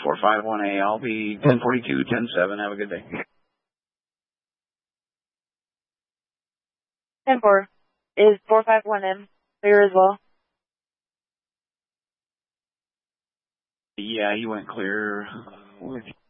451A. I'll be 1042, 107. Have a good day. 10-4. Is 451M clear as well? Yeah, he went clear with